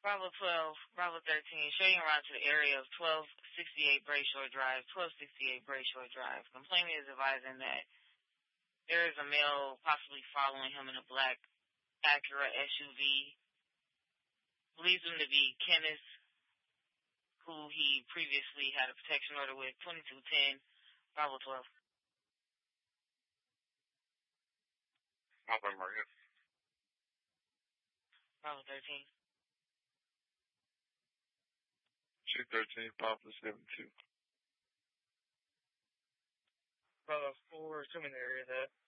Bravo 12, Bravo 13, showing around to the area of 1268 Brayshore Drive, 1268 Brayshore Drive. Complainant is advising that there is a male possibly following him in a black Acura SUV. Believes him to be Kenneth, who he previously had a protection order with, 2210, Bravo 12. Bravo Maria. Bravo 13. 213, Papa 72. Bravo 4, assuming the area that